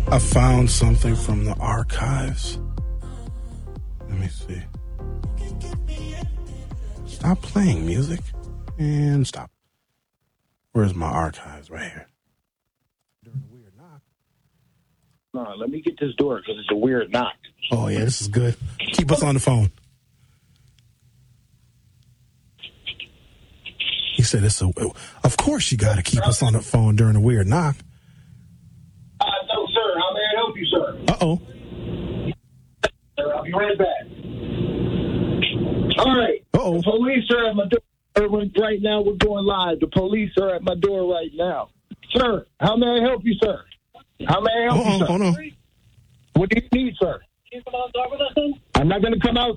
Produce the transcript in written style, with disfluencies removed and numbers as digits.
I found something from the archives. Let me see. Stop playing music and stop. Where's my archives? Right here. During a weird knock. No, let me get this door because it's a weird knock. Oh, yeah, this is good. Keep us on the phone. He said, of course you got to keep us on the phone during a weird knock. No, sir. How may I help you, sir? Uh-oh. Sir, I'll be right back. All right. Uh-oh. The police are at my door. Right now, we're going live. The police are at my door right now. Sir, how may I help you, sir? How may I help you, sir? Hold on. What do you need, sir? Can you come out and talk with us, then? I'm not going to come out